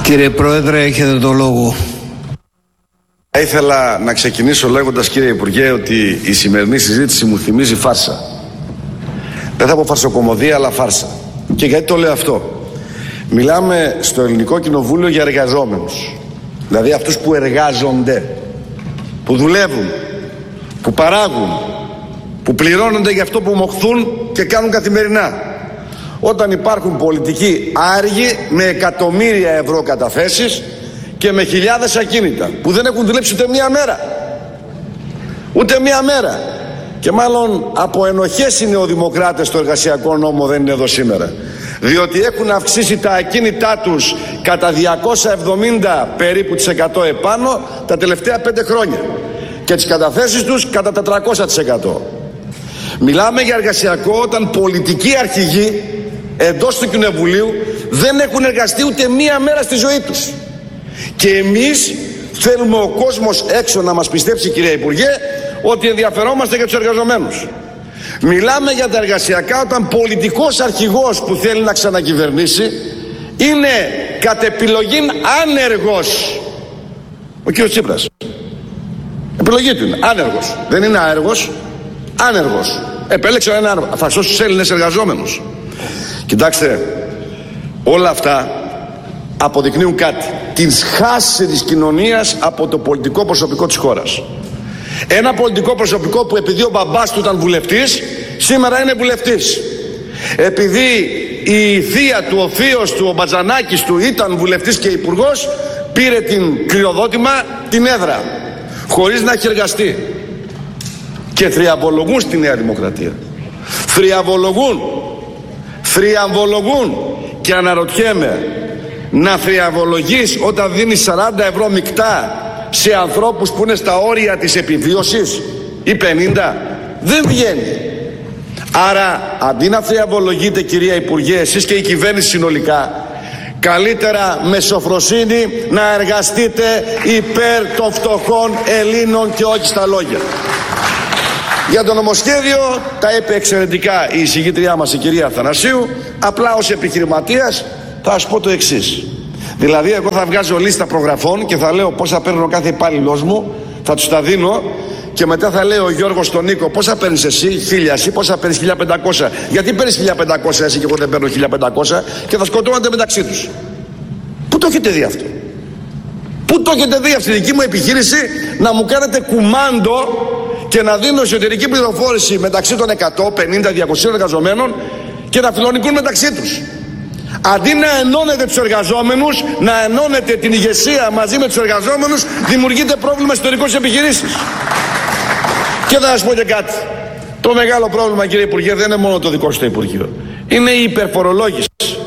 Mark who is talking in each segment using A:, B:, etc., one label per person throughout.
A: Κύριε Πρόεδρε, έχετε το λόγο.
B: Θα ήθελα να ξεκινήσω λέγοντας, κύριε Υπουργέ, ότι η σημερινή συζήτηση μου θυμίζει φάρσα. Δεν θα πω φαρσοκομωδία, αλλά φάρσα. Και γιατί το λέω αυτό? Μιλάμε στο Ελληνικό Κοινοβούλιο για εργαζόμενους. Δηλαδή αυτούς που εργάζονται, που δουλεύουν, που παράγουν, που πληρώνονται για αυτό που μοχθούν και κάνουν καθημερινά. Όταν υπάρχουν πολιτικοί άργοι με εκατομμύρια ευρώ καταθέσεις και με χιλιάδες ακίνητα που δεν έχουν δουλέψει ούτε μία μέρα. Ούτε μία μέρα. Και μάλλον από ενοχές οι νεοδημοκράτες στο εργασιακό νόμο δεν είναι εδώ σήμερα. Διότι έχουν αυξήσει τα ακίνητά τους κατά 270 περίπου της 100 επάνω τα τελευταία 5 χρόνια. Και τις καταθέσεις τους κατά 400%. Μιλάμε για εργασιακό όταν πολιτικοί αρχηγοί εντός του Κοινοβουλίου δεν έχουν εργαστεί ούτε μία μέρα στη ζωή τους. Και εμείς θέλουμε ο κόσμος έξω να μας πιστέψει, κύριε Υπουργέ, ότι ενδιαφερόμαστε για τους εργαζομένους. Μιλάμε για τα εργασιακά όταν πολιτικός αρχηγός που θέλει να ξανακυβερνήσει είναι κατ' επιλογή άνεργος. Ο κύριος Τσίπρας. Επιλογή του είναι άνεργος. Δεν είναι άεργος, άνεργος. Επέλεξε έναν θα σώσει τους Έλληνες εργαζόμενους. Κοιτάξτε, όλα αυτά αποδεικνύουν κάτι. Την σχάση της κοινωνίας από το πολιτικό προσωπικό της χώρας. Ένα πολιτικό προσωπικό που επειδή ο μπαμπάς του ήταν βουλευτής, σήμερα είναι βουλευτής. Επειδή η θεία του, ο θείος του, ο Μπατζανάκης του ήταν βουλευτής και υπουργός, πήρε την κληροδότημα, την έδρα, χωρίς να έχει εργαστεί. Και θριαμβολογούν στη Νέα Δημοκρατία. Θριαμβολογούν. Και αναρωτιέμαι, να θριαμβολογείς όταν δίνεις 40 ευρώ μεικτά σε ανθρώπους που είναι στα όρια της επιβίωσης ή 50? Δεν βγαίνει. Άρα αντί να θριαμβολογείτε, κυρία Υπουργέ, εσείς και η κυβέρνηση συνολικά, καλύτερα με σοφροσύνη να εργαστείτε υπέρ των φτωχών Ελλήνων και όχι στα λόγια. Για το νομοσχέδιο τα είπε εξαιρετικά η εισηγήτριά μας, η κυρία Αθανασίου. Απλά ως επιχειρηματίας θα σας πω το εξής. Δηλαδή εγώ θα βγάζω λίστα προγραφών και θα λέω πόσα παίρνω κάθε υπάλληλός μου, θα τους τα δίνω και μετά θα λέω ο Γιώργος στον Νίκο πόσα παίρνεις εσύ, 1000, εσύ πόσα παίρνεις, 1500. Γιατί παίρνεις 1500 εσύ και εγώ δεν παίρνω 1500? Και θα σκοτώνονται μεταξύ τους. Πού το έχετε δει αυτό? Πού το έχετε δει αυτή τη δική μου επιχείρηση να μου κάνετε κουμάντο και να δίνω εσωτερική πληροφόρηση μεταξύ των 100, 50, 200 εργαζομένων και να φιλονικούν μεταξύ τους? Αντί να ενώνετε τους εργαζόμενους, να ενώνετε την ηγεσία μαζί με τους εργαζόμενους, δημιουργείται πρόβλημα εσωτερικών επιχειρήσεις. Και θα σας πω και κάτι. Το μεγάλο πρόβλημα, κύριε Υπουργέ, δεν είναι μόνο το δικό στο Υπουργείο. Είναι η υπερφορολόγηση.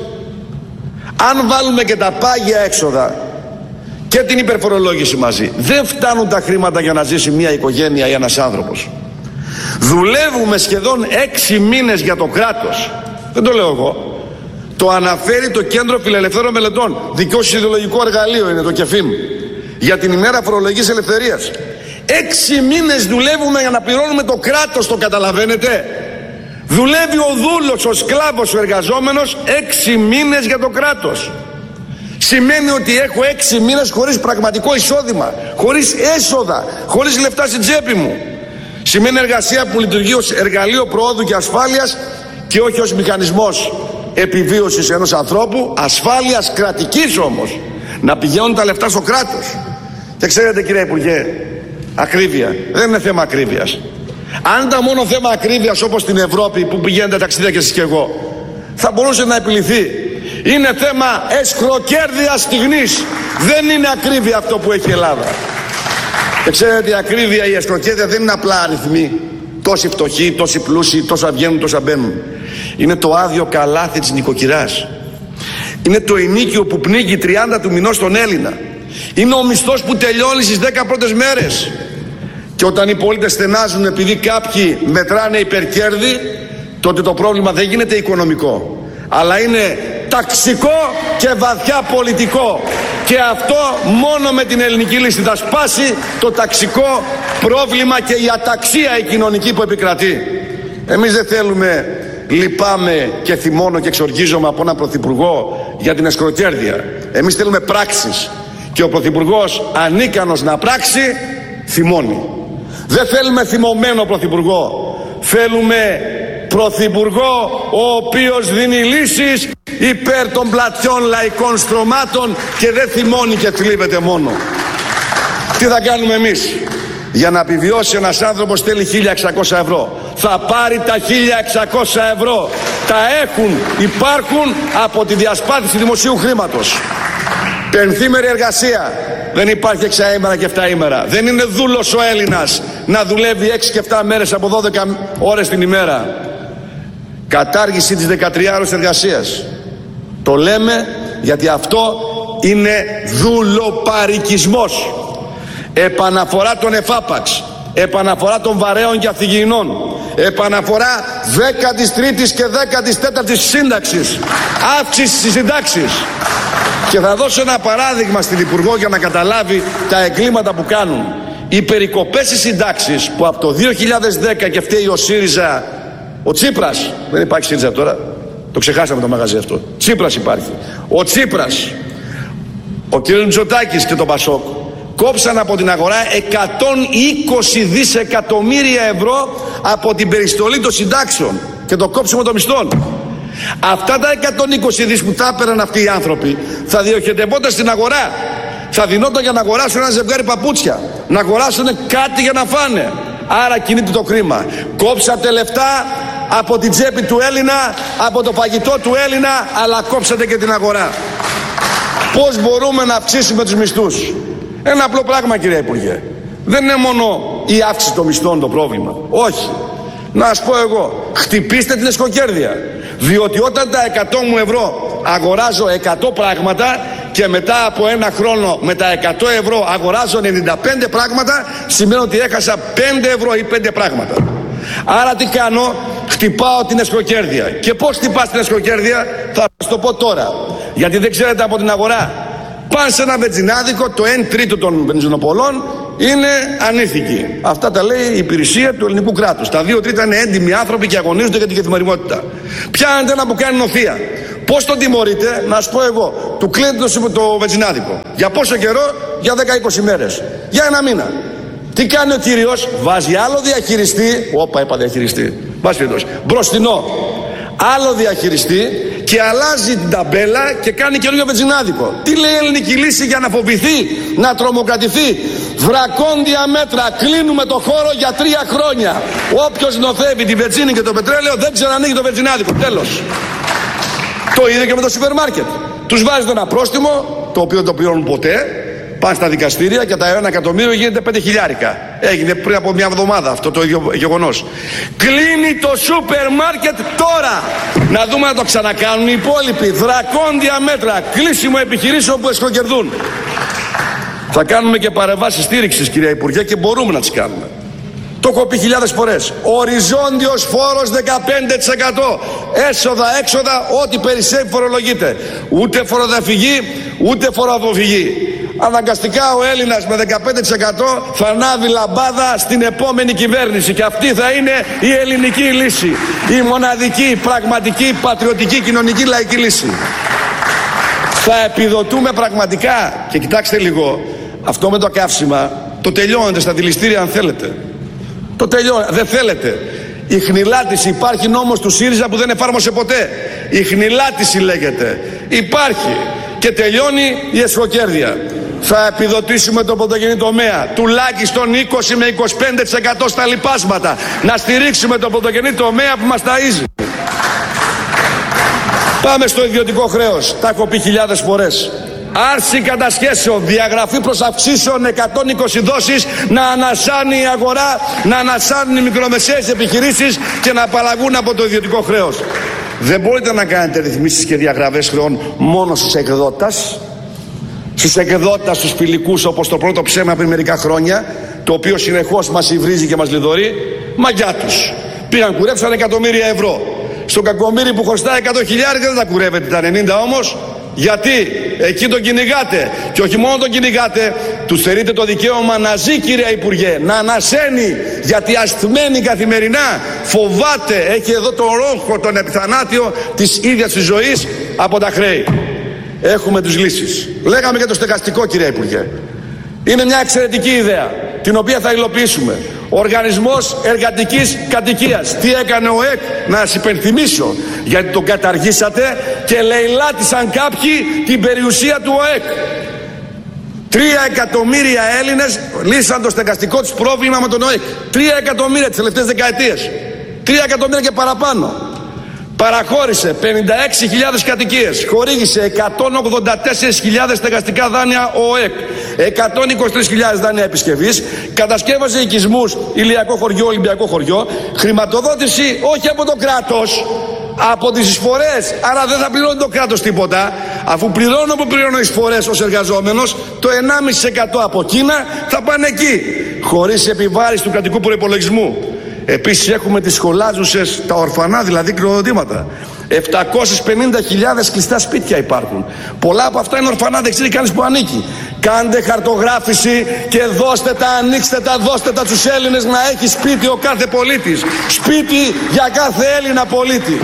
B: Αν βάλουμε και τα πάγια έξοδα και την υπερφορολόγηση μαζί, δεν φτάνουν τα χρήματα για να ζήσει μια οικογένεια ή ένας άνθρωπος. Δουλεύουμε σχεδόν 6 μήνες για το κράτος. Δεν το λέω εγώ. Το αναφέρει το Κέντρο Φιλελευθέρων Μελετών. Δικό σας ιδεολογικό εργαλείο είναι το ΚΕΦΙΜ. Για την ημέρα φορολογικής ελευθερίας. 6 μήνες δουλεύουμε για να πληρώνουμε το κράτος, το καταλαβαίνετε? Δουλεύει ο δούλος, ο σκλάβος, ο εργαζόμενος 6 μήνες για το κράτος. Σημαίνει ότι έχω 6 μήνες χωρίς πραγματικό εισόδημα, χωρίς έσοδα, χωρίς λεφτά στην τσέπη μου. Σημαίνει εργασία που λειτουργεί ως εργαλείο προόδου και ασφάλειας και όχι ως μηχανισμός επιβίωσης ενός ανθρώπου, ασφάλειας κρατικής όμως, να πηγαίνουν τα λεφτά στο κράτος. Και ξέρετε, κύριε Υπουργέ, ακρίβεια δεν είναι θέμα ακρίβειας. Αν ήταν μόνο θέμα ακρίβειας όπως στην Ευρώπη που πηγαίνετε ταξίδια και εσείς και εγώ, θα μπορούσε να επιληθεί. Είναι θέμα εσχροκέρδειας στιγμής. Δεν είναι ακρίβεια αυτό που έχει η Ελλάδα. Και ξέρετε, η ακρίβεια, η εσχροκέρδεια δεν είναι απλά αριθμοί. Τόσοι φτωχοί, τόσοι πλούσιοι, τόσα βγαίνουν, τόσα μπαίνουν. Είναι το άδειο καλάθι της νοικοκυράς. Είναι το ενίκιο που πνίγει 30 του μηνός στον Έλληνα. Είναι ο μισθός που τελειώνει στις 10 πρώτες μέρες. Και όταν οι πολίτες στενάζουν επειδή κάποιοι μετράνε υπερκέρδη, τότε το πρόβλημα δεν γίνεται οικονομικό, αλλά είναι ταξικό και βαθιά πολιτικό. Και αυτό μόνο με την ελληνική λύση θα σπάσει το ταξικό πρόβλημα και η αταξία η κοινωνική που επικρατεί. Εμείς δεν θέλουμε, λυπάμαι και θυμώνω και εξοργίζομαι από έναν πρωθυπουργό για την εσκροκέρδεια. Εμείς θέλουμε πράξεις. Και ο Πρωθυπουργός ανίκανος να πράξει, θυμώνει. Δεν θέλουμε θυμωμένο Πρωθυπουργό. Θέλουμε Πρωθυπουργό ο οποίος δίνει λύσεις υπέρ των πλατιών λαϊκών στρωμάτων και δεν θυμώνει και θλίβεται μόνο. Τι θα κάνουμε εμείς? Για να επιβιώσει ένας άνθρωπος θέλει 1.600 ευρώ. Θα πάρει τα 1.600 ευρώ. Τα υπάρχουν από τη διασπάθηση δημοσίου χρήματος. Πενθήμερη εργασία. Δεν υπάρχει 6ημερα και 7ημερα. Δεν είναι δούλος ο Έλληνας να δουλεύει 6 και 7 μέρες από 12 ώρες την ημέρα. Κατάργηση της 13ωρης εργασίας. Το λέμε γιατί αυτό είναι δουλοπαρικισμός. Επαναφορά των εφάπαξ, επαναφορά των βαρέων και αυθυγιεινών, επαναφορά 13ης και 14ης σύνταξης, αύξηση στις συντάξεις. Και θα δώσω ένα παράδειγμα στην Υπουργό για να καταλάβει τα εγκλήματα που κάνουν. Οι περικοπές στις συντάξεις που από το 2010 και φταίει ο ΣΥΡΙΖΑ, ο Τσίπρας, δεν υπάρχει ΣΥΡΙΖΑ τώρα, το ξεχάσαμε το μαγαζί αυτό, Τσίπρας υπάρχει, ο Τσίπρας, ο κ. Μητσοτάκης και το Πασόκ κόψαν από την αγορά 120 δισεκατομμύρια ευρώ από την περιστολή των συντάξεων και το κόψιμο των μισθών. Αυτά τα 120 δις που τα έπαιρναν αυτοί οι άνθρωποι θα διοχετευόταν στην αγορά. Θα δινόταν για να αγοράσουν ένα ζευγάρι παπούτσια, να αγοράσουν κάτι για να φάνε. Άρα κινείται το κρίμα. Κόψατε λεφτά από την τσέπη του Έλληνα, από το φαγητό του Έλληνα, αλλά κόψατε και την αγορά. Πώς μπορούμε να αυξήσουμε τους μισθούς? Ένα απλό πράγμα, κύριε Υπουργέ. Δεν είναι μόνο η αύξηση των μισθών το πρόβλημα. Όχι. Να σας πω εγώ, χτυπήστε την εσκοκέρδεια. Διότι όταν τα 100 μου ευρώ αγοράζω 100 πράγματα και μετά από ένα χρόνο με τα 100 ευρώ αγοράζω 95 πράγματα, σημαίνει ότι έχασα 5 ευρώ ή 5 πράγματα. Άρα τι κάνω? Χτυπάω την εσκοκέρδεια. Και πώς χτυπάς την εσκοκέρδεια? Θα σας το πω τώρα. Γιατί δεν ξέρετε από την αγορά. Πάνε σε ένα βενζινάδικο, το 1/3 των βενζινοπολών είναι ανήθικοι. Αυτά τα λέει η υπηρεσία του ελληνικού κράτους. Τα 2/3 είναι έντιμοι άνθρωποι και αγωνίζονται για την καθημερινότητα. Πιάνετε ένα που κάνει νοθεία. Πώς τον τιμωρείτε? Να σου πω εγώ. Του κλείνετε το βενζινάδικο. Για πόσο καιρό? Για 10-20 μέρες. Για ένα μήνα. Τι κάνει ο κύριος? Βάζει άλλο διαχειριστή. Όπα, είπα διαχειριστή. Μπροστινό. Άλλο διαχειριστή και αλλάζει την ταμπέλα και κάνει καινούργιο βενζινάδικο. Τι λέει η ελληνική λύση για να φοβηθεί, να τρομοκρατηθεί? Δρακόντια μέτρα. Κλείνουμε το χώρο για 3 χρόνια. Όποιος νοθεύει τη βενζίνη και το πετρέλαιο δεν ξανανοίγει το βενζινάδικο. Τέλος. Το ίδιο και με το σούπερ μάρκετ. Τους βάζετε ένα πρόστιμο, το οποίο δεν το πληρώνουν ποτέ. Πάνε στα δικαστήρια και τα 1 εκατομμύριο γίνεται 5 χιλιάρικα. Έγινε πριν από μια εβδομάδα αυτό το ίδιο γεγονός. Κλείνει το σούπερ μάρκετ τώρα. Να δούμε να το ξανακάνουν οι υπόλοιποι. Δρακόντια μέτρα. Κλείσιμο επιχειρήσεων που εσκοκερδούν. Θα κάνουμε και παρεμβάσεις στήριξης, κυρία Υπουργέ, και μπορούμε να τις κάνουμε. Το έχω πει χιλιάδες φορές. Οριζόντιος φόρος 15%. Έσοδα, έξοδα, ό,τι περισσεύει φορολογείται. Ούτε φοροδιαφυγή, ούτε φοροαποφυγή. Αναγκαστικά ο Έλληνας με 15% θα ανάβει λαμπάδα στην επόμενη κυβέρνηση και αυτή θα είναι η ελληνική λύση. Η μοναδική, πραγματική, πατριωτική, κοινωνική, λαϊκή λύση. Θα επιδοτούμε πραγματικά. Και κοιτάξτε λίγο, αυτό με το καύσιμα το τελειώνετε στα δηληστήρια αν θέλετε. Το τελειώνετε. Δεν θέλετε. Η χνηλάτιση, υπάρχει νόμος του ΣΥΡΙΖΑ που δεν εφάρμοσε ποτέ. Η χνηλάτιση λέγεται. Υπάρχει. Και τελειώνει η εσκοκέρδεια. Θα επιδοτήσουμε τον πρωτογενή τομέα τουλάχιστον 20 με 25% στα λοιπάσματα. Να στηρίξουμε τον πρωτογενή τομέα που μας ταΐζει. Πάμε στο ιδιωτικό χρέος. Τα έχω πει χιλιάδες φορές. Άρση κατασχέσεων, διαγραφή προς αυξήσεων 120 δόσεις, να ανασάνει η αγορά, να ανασάνουν οι μικρομεσαίες επιχειρήσεις και να απαλλαγούν από το ιδιωτικό χρέος. Δεν μπορείτε να κάνετε ρυθμίσεις και διαγραφές χρεών μόνο στους εκδότας. Στους εκδότας, στους φιλικούς, όπως το πρώτο ψέμα πριν μερικά χρόνια, το οποίο συνεχώς μας υβρίζει και μας λιδωρεί. Μαγιά τους. Πήγαν, κουρέψαν εκατομμύρια ευρώ. Στον Κακομοίρη που χρωστάει 100.000 δεν τα κουρεύετε τα 90 όμως. Γιατί εκεί τον κυνηγάτε. Και όχι μόνο τον κυνηγάτε, του στερείτε το δικαίωμα να ζει, κυρία Υπουργέ, να ανασένει. Γιατί ασθμένει καθημερινά, φοβάται, έχει εδώ τον ρόγχο, τον επιθανάτιο της ίδιας της ζωής από τα χρέη. έχουμε τις λύσεις. Λέγαμε για το στεγαστικό, κύριε Υπουργέ. Είναι μια εξαιρετική ιδέα, την οποία θα υλοποιήσουμε. Οργανισμός εργατικής κατοικίας. Τι έκανε ο ΕΚ, να σας υπενθυμίσω, γιατί τον καταργήσατε και λαιλάτισαν κάποιοι την περιουσία του ΟΕΚ. 3 εκατομμύρια Έλληνες λύσαν το στεγαστικό τους πρόβλημα με τον ΟΕΚ. 3 εκατομμύρια τις τελευταίες δεκαετίες. 3 εκατομμύρια και παραπάνω. Παραχώρησε 56.000 κατοικίες. Χορήγησε 184.000 στεγαστικά δάνεια ο ΟΕΚ. 123.000 δάνεια επισκευής. Κατασκεύασε οικισμούς, ηλιακό χωριό, ολυμπιακό χωριό. Χρηματοδότηση όχι από το κράτος, από τις εισφορές. Άρα δεν θα πληρώνει το κράτος τίποτα. Αφού πληρώνω που πληρώνω εισφορές ως εργαζόμενος, το 1,5% από Κίνα θα πάνε εκεί, χωρίς επιβάρηση του κρατικού προϋπολογισμού. Επίσης έχουμε τις σχολάζουσες, τα ορφανά δηλαδή κληροδοτήματα. 750.000 κλειστά σπίτια υπάρχουν. Πολλά από αυτά είναι ορφανά, δεν ξέρει κανείς που ανήκει. Κάντε χαρτογράφηση και δώστε τα, ανοίξτε τα, δώστε τα στους Έλληνες να έχει σπίτι ο κάθε πολίτης. Σπίτι για κάθε Έλληνα πολίτη.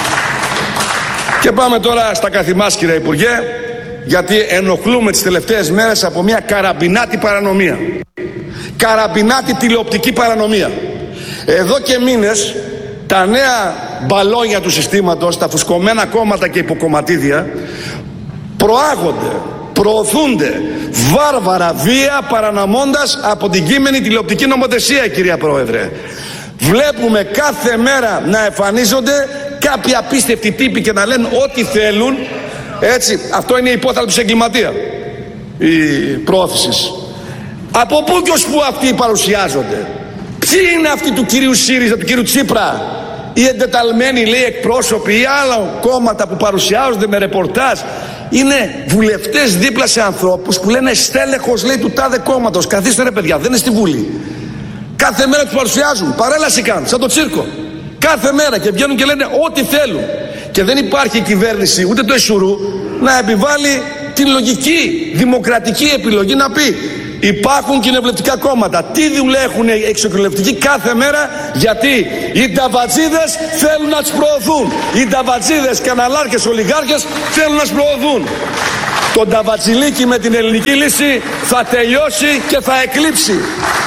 B: Και πάμε τώρα στα καθημάς, κύριε Υπουργέ, γιατί ενοχλούμε τις τελευταίες μέρες από μια καραμπινάτη παρανομία. Καραμπινάτη τηλεοπτική παρανομία. Εδώ και μήνες τα νέα μπαλόνια του συστήματος, τα φουσκωμένα κόμματα και υποκομματίδια προάγονται, προωθούνται βάρβαρα βία, παραναμώντας από την κείμενη τηλεοπτική νομοθεσία, κυρία Πρόεδρε. Βλέπουμε κάθε μέρα να εμφανίζονται κάποιοι απίστευτοι τύποι και να λένε ό,τι θέλουν. Έτσι, αυτό είναι η υπόθαλψη εγκληματία, η πρόθεση. Από πού και ως πού αυτοί παρουσιάζονται? Ποιοι είναι αυτοί του κυρίου ΣΥΡΙΖΑ, του κυρίου Τσίπρα, οι εντεταλμένοι, λέει, εκπρόσωποι ή άλλα κόμματα που παρουσιάζονται με ρεπορτάζ? Είναι βουλευτές δίπλα σε ανθρώπους που λένε στέλεχος, λέει, του τάδε κόμματος. Καθίστε ρε παιδιά, δεν είναι στη Βουλή. Κάθε μέρα τους παρουσιάζουν, παρέλαση κάνουν, σαν το τσίρκο. Κάθε μέρα και βγαίνουν και λένε ό,τι θέλουν. Και δεν υπάρχει η κυβέρνηση, ούτε το Εσουρού, να επιβάλλει την λογική, δημοκρατική επιλογή να πει υπάρχουν κοινοβουλευτικά κόμματα. Τι δουλειά έχουν οι εξοκοινοβουλευτικοί κάθε μέρα? Γιατί οι ταβατζίδες θέλουν να τους προωθούν. Οι ταβατζίδες, καναλάρχες, ολιγάρχες θέλουν να τους προωθούν. Το ταβατσιλίκι με την ελληνική λύση θα τελειώσει και θα εκλείψει.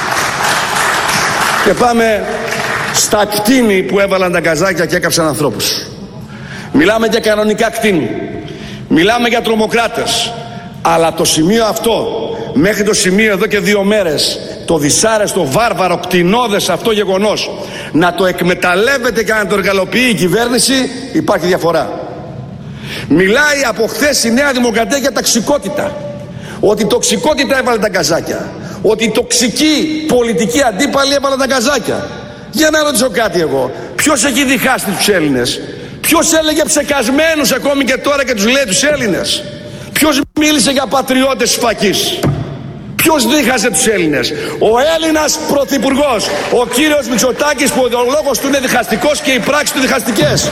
B: Και πάμε στα κτίνη που έβαλαν τα καζάκια και έκαψαν ανθρώπους. Μιλάμε για κανονικά κτίνη. Μιλάμε για τρομοκράτες. Αλλά το σημείο αυτό, μέχρι το σημείο εδώ και 2 μέρες, το δυσάρεστο, βάρβαρο, κτηνώδες αυτό γεγονός, να το εκμεταλλεύεται και να το εργαλοποιεί η κυβέρνηση, υπάρχει διαφορά. Μιλάει από χθες η Νέα Δημοκρατία για ταξικότητα. Ότι η τοξικότητα έβαλε τα καζάκια. Ότι οι τοξικοί πολιτικοί αντίπαλοι έβαλαν τα καζάκια. Για να ρωτήσω κάτι εγώ. Ποιος έχει διχάσει τους Έλληνες? Ποιος έλεγε ψεκασμένους ακόμη και τώρα και τους λέει τους Έλληνες? Ποιος μίλησε για πατριώτες της φακής? Ποιος δίχασε τους Έλληνες? Ο Έλληνας πρωθυπουργός, ο κύριος Μητσοτάκης, που ο λόγος του είναι διχαστικός και οι πράξεις του διχαστικές.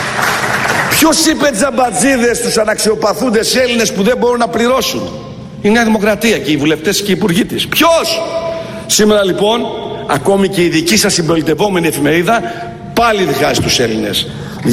B: Ποιος είπε τζαμπατζίδες στους αναξιοπαθούντες Έλληνες που δεν μπορούν να πληρώσουν? Η Νέα Δημοκρατία και οι βουλευτές και οι υπουργοί της. Ποιος? Σήμερα λοιπόν ακόμη και η δική σας συμπολιτευόμενη εφημερίδα πάλι διχάζει τους Έλληνες.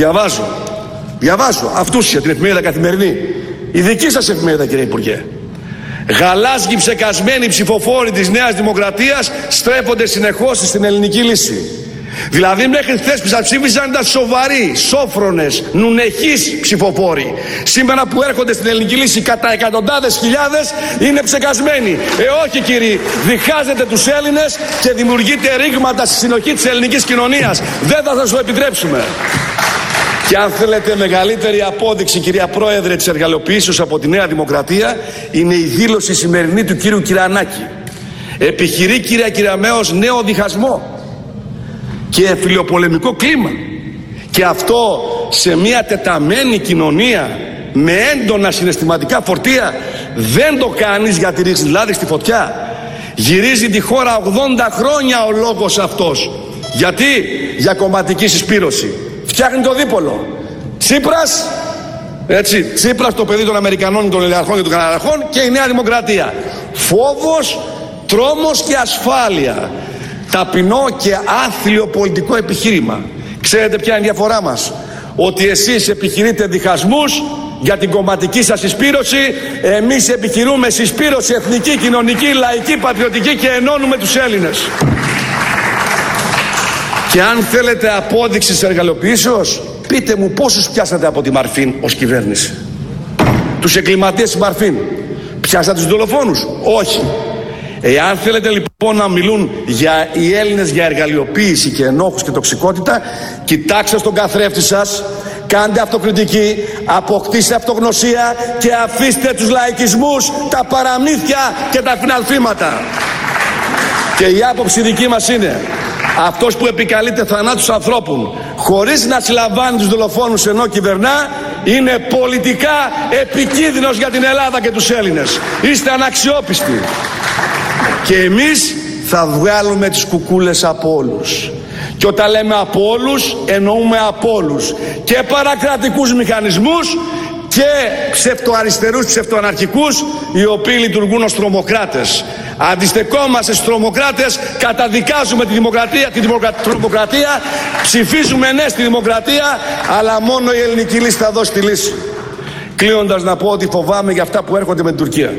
B: Διαβάζω αυτούσια την εφημερίδα Καθημερινή. Η δική σας εφημερίδα, κύριε Υπουργέ. Γαλάζιοι ψεκασμένοι ψηφοφόροι της Νέας Δημοκρατίας στρέφονται συνεχώς στην ελληνική λύση. Δηλαδή μέχρι χθες που σας ψήφισαν ήταν σοβαροί, σόφρονες, νουνεχείς ψηφοφόροι. Σήμερα που έρχονται στην ελληνική λύση κατά εκατοντάδες χιλιάδες είναι ψεκασμένοι. Όχι κύριοι, διχάζετε τους Έλληνες και δημιουργείτε ρήγματα στη συνοχή της ελληνικής κοινωνίας. Δεν θα σας το επιτρέψουμε. Και αν θέλετε μεγαλύτερη απόδειξη, κυρία Πρόεδρε, της εργαλειοποιήσεως από τη Νέα Δημοκρατία, είναι η δήλωση σημερινή του κύριου Κυρανάκη. Επιχειρεί, κυρία Κυραμέως, νέο διχασμό και φιλοπολεμικό κλίμα. Και αυτό σε μια τεταμένη κοινωνία με έντονα συναισθηματικά φορτία δεν το κάνεις για τη ρίχνεις λάδι στη φωτιά. Γυρίζει τη χώρα 80 χρόνια ο λόγος αυτός. Γιατί? Για κομματική συσπήρωση. Φτιάχνει το δίπολο. Τσίπρας, έτσι, Τσίπρας το παιδί των Αμερικανών, των ελεαρχών και των καναρχών, και η Νέα Δημοκρατία. Φόβος, τρόμος και ασφάλεια. Ταπεινό και άθλιο πολιτικό επιχείρημα. Ξέρετε ποια είναι η διαφορά μας? Ότι εσείς επιχειρείτε διχασμούς για την κομματική σας συσπήρωση. Εμείς επιχειρούμε συσπήρωση εθνική, κοινωνική, λαϊκή, πατριωτική και ενώνουμε τους Έλληνες. Και αν θέλετε απόδειξη της εργαλειοποιήσεως, πείτε μου πόσους πιάσατε από τη Μαρφίν ως κυβέρνηση. Τους εγκληματίες της Μαρφίν. Πιάσατε τους δολοφόνους? Όχι. Εάν θέλετε λοιπόν να μιλούν οι Έλληνες για εργαλειοποίηση και ενόχους και τοξικότητα, κοιτάξτε στον καθρέφτη σας, κάντε αυτοκριτική, αποκτήστε αυτογνωσία και αφήστε τους λαϊκισμούς, τα παραμύθια και τα φιναλφήματα. Και η άποψη δική μας είναι, αυτός που επικαλείται θανάτους ανθρώπων χωρίς να συλλαμβάνει τους δολοφόνους ενώ κυβερνά, είναι πολιτικά επικίνδυνος για την Ελλάδα και τους Έλληνες. Είστε αναξιόπιστοι. Και εμείς θα βγάλουμε τις κουκούλες από όλους. Και όταν λέμε από όλους, εννοούμε από όλους. Και παρακρατικούς μηχανισμούς και ψευτοαριστερούς, ψευτοαναρχικούς, οι οποίοι λειτουργούν ως τρομοκράτες. Αντιστεκόμαστε στους τρομοκράτες, καταδικάζουμε τη δημοκρατία, τρομοκρατία, ψηφίζουμε ναι στη δημοκρατία, αλλά μόνο η ελληνική λύση θα δώσει τη λύση. Κλείνοντας να πω ότι φοβάμαι για αυτά που έρχονται με την Τουρκία.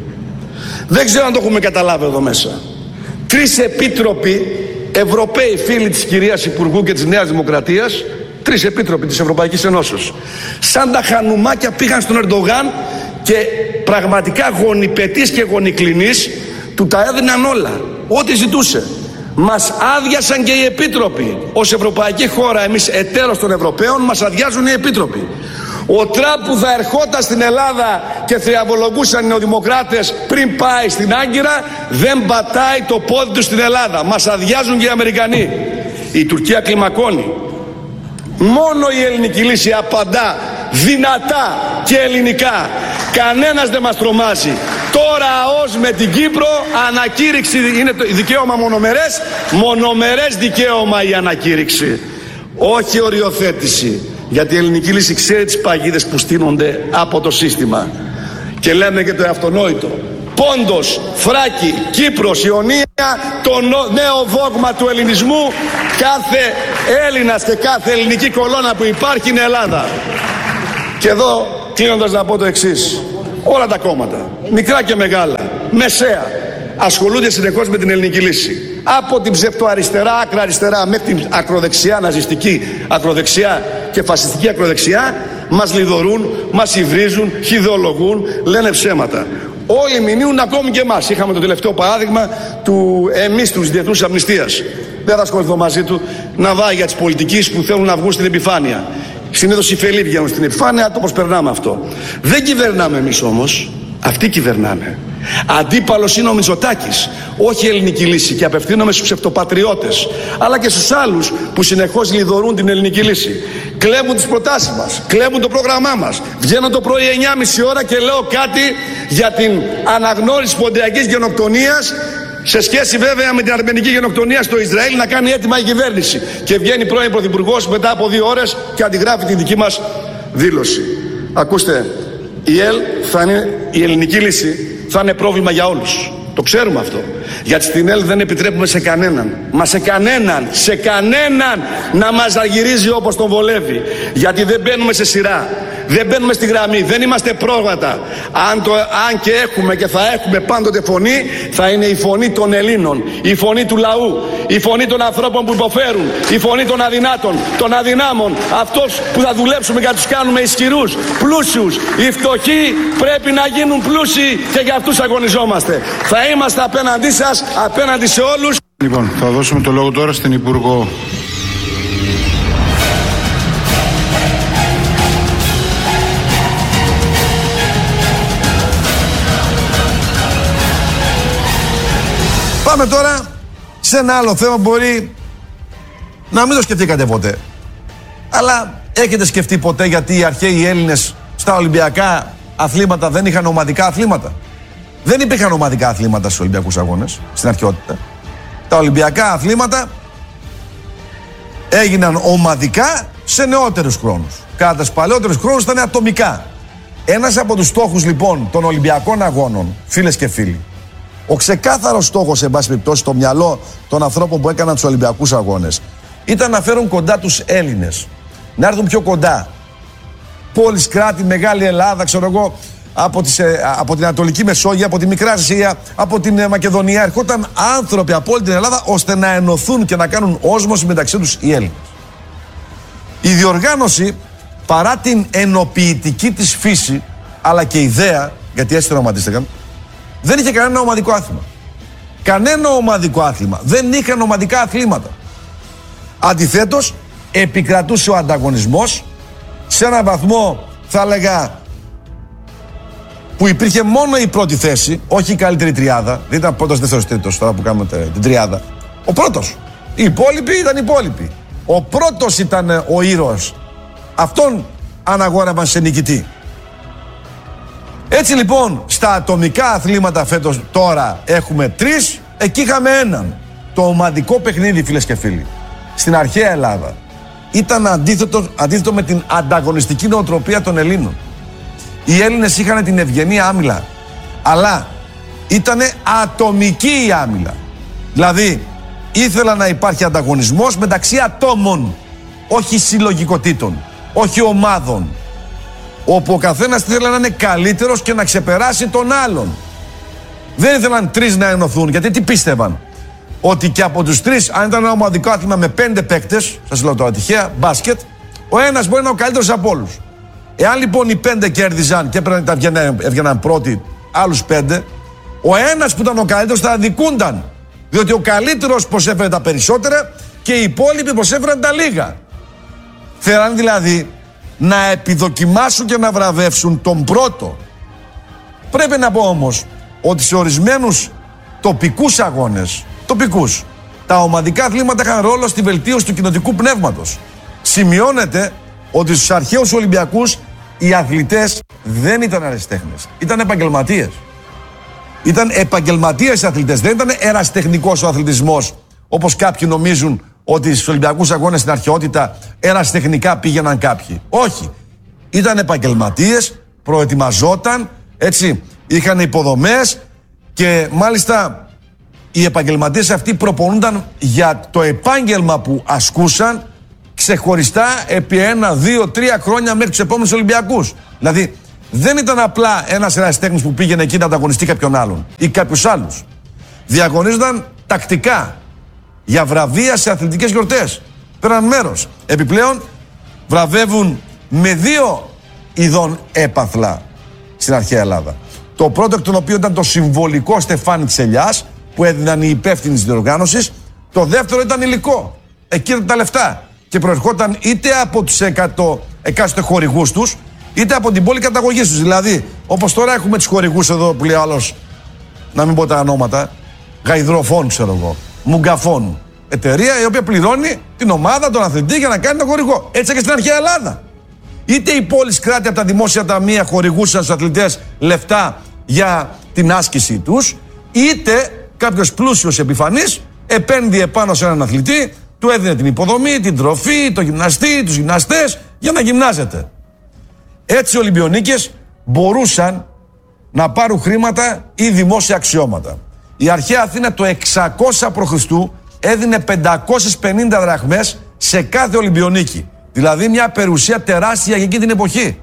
B: Δεν ξέρω αν το έχουμε καταλάβει εδώ μέσα. 3 επίτροποι Ευρωπαίοι φίλοι της κυρίας Υπουργού και της Νέας Δημοκρατίας, 3 επίτροποι της Ευρωπαϊκής Ενώσεως, σαν τα χανουμάκια πήγαν στον Ερντογάν και πραγματικά γονιπετής και γονικλινής του τα έδιναν όλα, ό,τι ζητούσε. Μας άδειασαν και οι επίτροποι. Ως ευρωπαϊκή χώρα, εμείς εταίρος των Ευρωπαίων, μας αδειάζουν οι επίτροποι. Ο Τραμπ που θα ερχόταν στην Ελλάδα και θριαμβολογούσαν οι νεοδημοκράτες πριν πάει στην Άγκυρα, δεν πατάει το πόδι του στην Ελλάδα. Μας αδειάζουν και οι Αμερικανοί. Η Τουρκία κλιμακώνει. Μόνο η ελληνική λύση απαντά δυνατά και ελληνικά. Κανένας δεν μας τρομάζει. Τώρα ως με την Κύπρο, ανακήρυξη είναι το δικαίωμα μονομερές. Μονομερές δικαίωμα η ανακήρυξη. Όχι οριοθέτηση. Γιατί η ελληνική λύση ξέρει τις παγίδες που στείνονται από το σύστημα. Και λέμε και το αυτονόητο. Πόντος, Θράκη, Κύπρος, Ιωνία, το νέο δόγμα του ελληνισμού. Κάθε Έλληνας και κάθε ελληνική κολόνα που υπάρχει είναι Ελλάδα. Και εδώ κλείνοντας να πω το εξής. Όλα τα κόμματα, μικρά και μεγάλα, μεσαία, ασχολούνται συνεχώς με την ελληνική λύση. Από την ψευτοαριστερά, άκρα αριστερά, μέχρι την ακροδεξιά, ναζιστική ακροδεξιά και φασιστική ακροδεξιά, μας λιδωρούν, μας υβρίζουν, χιδεολογούν, λένε ψέματα. Όλοι μηνύουν, ακόμη και εμάς. Είχαμε το τελευταίο παράδειγμα του εμείς τους Διεθνούς Αμνηστίας. Δεν θα ασχοληθώ μαζί του, ναυάγια της πολιτικής που θέλουν να βγουν στην επιφάνεια. Συνήθως οι φελοί βγαίνουν στην επιφάνεια, το προσπερνάμε αυτό. Δεν κυβερνάμε εμείς όμως, αυτοί κυβερνάνε. Αντίπαλος είναι ο Μητσοτάκης, όχι η ελληνική λύση, και απευθύνομαι στους ψευτοπατριώτες, αλλά και στους άλλους που συνεχώς λιδωρούν την ελληνική λύση. Κλέβουν τις προτάσεις μας, κλέβουν το πρόγραμμά μας. Βγαίνω το πρωί 9.30 ώρα και λέω κάτι για την αναγνώριση ποντιακής γενοκτονίας, σε σχέση βέβαια με την αρμενική γενοκτονία στο Ισραήλ, να κάνει έτοιμα η κυβέρνηση. Και βγαίνει πρώην πρωθυπουργός μετά από 2 ώρες και αντιγράφει τη δική μας δήλωση. Ακούστε, η ελληνική λύση θα είναι πρόβλημα για όλους. Το ξέρουμε αυτό. Γιατί στην ΕΛ δεν επιτρέπουμε σε κανέναν, σε κανέναν να μας αγυρίζει όπως τον βολεύει. Γιατί δεν μπαίνουμε σε σειρά, δεν μπαίνουμε στη γραμμή, δεν είμαστε πρόβατα. Αν και έχουμε και θα έχουμε πάντοτε φωνή, θα είναι η φωνή των Ελλήνων, η φωνή του λαού, η φωνή των ανθρώπων που υποφέρουν, η φωνή των αδυνάτων, των αδυνάμων, αυτός που θα δουλέψουμε και να τους κάνουμε ισχυρούς, πλούσιους. Οι φτωχοί πρέπει να γίνουν πλούσιοι και για αυτούς αγωνιζόμαστε. Θα είμαστε απέναντί σας, απέναντι σε όλους.
C: Λοιπόν, θα δώσουμε το λόγο τώρα στην Υπουργό.
D: Πάμε τώρα σε ένα άλλο θέμα που μπορεί να μην το σκεφτήκατε ποτέ. Αλλά έχετε σκεφτεί ποτέ γιατί οι αρχαίοι Έλληνες στα Ολυμπιακά αθλήματα δεν είχαν ομαδικά αθλήματα? Δεν υπήρχαν ομαδικά αθλήματα στους Ολυμπιακούς Αγώνες στην αρχαιότητα. Τα Ολυμπιακά αθλήματα έγιναν ομαδικά σε νεότερους χρόνους. Κατά τους παλαιότερους χρόνους ήταν ατομικά. Ένας από τους στόχους λοιπόν των Ολυμπιακών Αγώνων, φίλες και φίλοι, ο ξεκάθαρος στόχος, εν πάση περιπτώσει, στο μυαλό των ανθρώπων που έκαναν τους Ολυμπιακούς Αγώνες, ήταν να φέρουν κοντά τους Έλληνες. Να έρθουν πιο κοντά. πόλεις, κράτη, Μεγάλη Ελλάδα, ξέρω εγώ, από την Ανατολική Μεσόγειο, από τη Μικρά Ασία, από την Μακεδονία. Ερχόταν άνθρωποι από όλη την Ελλάδα ώστε να ενωθούν και να κάνουν όσμωση μεταξύ τους οι Έλληνες. Η διοργάνωση, παρά την ενοποιητική της φύση, αλλά και ιδέα, γιατί έτσι το ονοματίστηκαν, δεν είχε κανένα ομαδικό άθλημα. Κανένα ομαδικό άθλημα. Δεν είχαν ομαδικά αθλήματα. Αντιθέτως, επικρατούσε ο ανταγωνισμός σε έναν βαθμό, θα έλεγα, που υπήρχε μόνο η πρώτη θέση, όχι η καλύτερη τριάδα. Δεν ήταν πρώτος, δεύτερος, τρίτος, τώρα που κάνουμε την τριάδα. Ο πρώτος. Οι υπόλοιποι ήταν οι υπόλοιποι. Ο πρώτος ήταν ο ήρωας. Αυτόν αναγόρευαν σε νικητή. Έτσι λοιπόν, στα ατομικά αθλήματα φέτος τώρα έχουμε 3, εκεί είχαμε έναν. Το ομαδικό παιχνίδι, φίλες και φίλοι, στην αρχαία Ελλάδα ήταν αντίθετο με την ανταγωνιστική νοοτροπία των Ελλήνων. Οι Έλληνες είχαν την ευγενή άμυλα, αλλά ήταν ατομική η άμυλα. Δηλαδή, ήθελα να υπάρχει ανταγωνισμός μεταξύ ατόμων, όχι συλλογικοτήτων, όχι ομάδων, όπου ο καθένας ήθελε να είναι καλύτερος και να ξεπεράσει τον άλλον. Δεν ήθελαν 3 να ενωθούν, γιατί τι πίστευαν? Ότι και από τους 3, αν ήταν ένα ομαδικό άθλημα με 5 παίκτες, σας λέω τώρα τυχαία, μπάσκετ, ο ένας μπορεί να είναι ο καλύτερος από όλους. Εάν λοιπόν οι 5 κέρδιζαν και έβγαιναν πρώτοι άλλους 5, ο ένας που ήταν ο καλύτερος θα αδικούνταν. Διότι ο καλύτερος προσέφερε τα περισσότερα και οι υπόλοιποι προσέφεραν τα λίγα. Θέλαν δηλαδή να επιδοκιμάσουν και να βραβεύσουν τον πρώτο. Πρέπει να πω όμως ότι σε ορισμένους τοπικούς αγώνες, τα ομαδικά αθλήματα είχαν ρόλο στη βελτίωση του κοινοτικού πνεύματος. Σημειώνεται ότι στους αρχαίους Ολυμπιακούς οι αθλητές δεν ήταν αριστέχνες, ήταν επαγγελματίες. Ήταν επαγγελματίες αθλητές, δεν ήταν ερασιτεχνικός ο αθλητισμός, όπως κάποιοι νομίζουν ότι στους Ολυμπιακούς αγώνες στην αρχαιότητα ερασιτεχνικά πήγαιναν κάποιοι. Όχι. Ήταν επαγγελματίες, προετοιμαζόταν, έτσι, είχαν υποδομές και μάλιστα οι επαγγελματίες αυτοί προπονούνταν για το επάγγελμα που ασκούσαν ξεχωριστά επί 1, 2, 3 χρόνια μέχρι τους επόμενους Ολυμπιακούς. Δηλαδή δεν ήταν απλά ένας ερασιτέχνης που πήγαινε εκεί να ανταγωνιστεί κάποιον άλλον ή κάποιους άλλους. Διαγωνίζονταν τακτικά για βραβεία σε αθλητικές γιορτές. Πέραν μέρος. Επιπλέον βραβεύουν με 2 ειδών έπαθλα στην αρχαία Ελλάδα. Το πρώτο εκ των οποίων ήταν το συμβολικό στεφάνι της ελιάς που έδιναν οι υπεύθυνοι της διοργάνωσης. Το δεύτερο ήταν υλικό. Εκεί ήταν τα λεφτά. Και προερχόταν είτε από τους εκάστοτε χορηγούς τους, είτε από την πόλη καταγωγής τους. Δηλαδή, όπως τώρα έχουμε τους χορηγούς εδώ που λέει άλλος, να μην πω τα ονόματα, Γαϊδροφών, ξέρω εγώ, Μουγκαφών. Εταιρεία η οποία πληρώνει την ομάδα, τον αθλητή για να κάνει τον χορηγό. Έτσι και στην αρχαία Ελλάδα. Είτε οι πόλεις κράτη από τα δημόσια ταμεία χορηγούσαν στους αθλητές λεφτά για την άσκηση τους, είτε κάποιος πλούσιος επιφανής επένδυε πάνω σε έναν αθλητή, του έδινε την υποδομή, την τροφή, το γυμναστή, τους γυμναστές για να γυμνάζεται. Έτσι οι Ολυμπιονίκες μπορούσαν να πάρουν χρήματα ή δημόσια αξιώματα. Η αρχαία Αθήνα το 600 π.Χ. έδινε 550 δραχμές σε κάθε Ολυμπιονίκη. Δηλαδή μια περιουσία τεράστια για εκείνη την εποχή.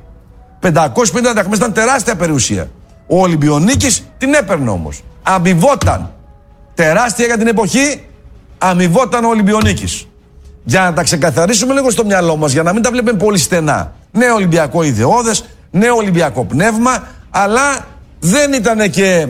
D: 550 δραχμές ήταν τεράστια περιουσία. Ο Ολυμπιονίκης την έπαιρνε όμως. Αμοιβόταν. Τεράστια για την εποχή, αμοιβόταν ο Ολυμπιονίκης. Για να τα ξεκαθαρίσουμε λίγο στο μυαλό μας, για να μην τα βλέπουμε πολύ στενά. Νέο Ολυμπιακό ιδεώδες, νέο Ολυμπιακό πνεύμα, αλλά δεν ήταν και,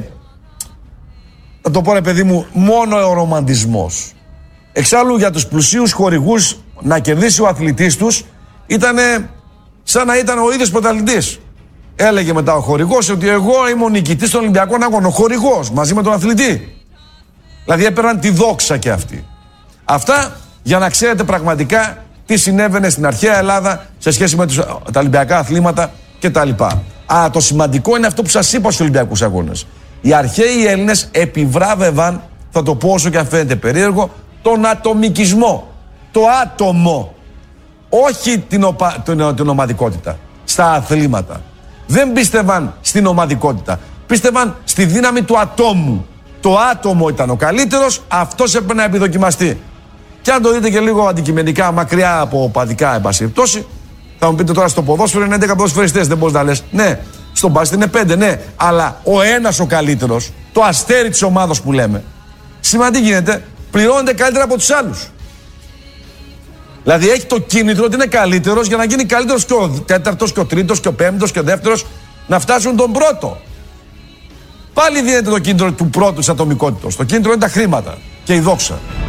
D: να το πω ρε παιδί μου, μόνο ο ρομαντισμός. Εξάλλου για τους πλουσίους χορηγούς να κερδίσει ο αθλητής τους ήταν σαν να ήταν ο ίδιος πρωταθλητής. Έλεγε μετά ο χορηγός ότι εγώ είμαι ο νικητής των Ολυμπιακών Αγώνων, ο χορηγός μαζί με τον αθλητή. Δηλαδή έπαιρναν τη δόξα και αυτοί. Αυτά για να ξέρετε πραγματικά τι συνέβαινε στην αρχαία Ελλάδα σε σχέση με τα Ολυμπιακά αθλήματα κτλ. Α, το σημαντικό είναι αυτό που σας είπα στους Ολυμπιακούς Αγώνες. Οι αρχαίοι Έλληνες επιβράβευαν, θα το πω όσο και αν φαίνεται περίεργο, τον ατομικισμό. Το άτομο. Όχι την ομαδικότητα. Στα αθλήματα. Δεν πίστευαν στην ομαδικότητα. Πίστευαν στη δύναμη του ατόμου. Το άτομο ήταν ο καλύτερος, αυτός έπρεπε να επιδοκιμαστεί. Και αν το δείτε και λίγο αντικειμενικά, μακριά από οπαδικά, εν πάση περιπτώσει, Θα μου πείτε τώρα στο ποδόσφαιρο είναι 11 ποδοσφαιριστές, δεν μπορείς να λες. Ναι, στον μπάσκετ είναι 5, ναι. Αλλά ο ένας ο καλύτερος, το αστέρι της ομάδας που λέμε, σήμερα τι γίνεται, πληρώνεται καλύτερα από τους άλλους. Δηλαδή έχει το κίνητρο ότι είναι καλύτερος για να γίνει καλύτερος και ο τέταρτος και ο τρίτος και ο πέμπτος και ο δεύτερος να φτάσουν τον πρώτο. Πάλι δίνεται το κίνητρο του πρώτου της ατομικότητας. Το κίνητρο είναι τα χρήματα και η δόξα.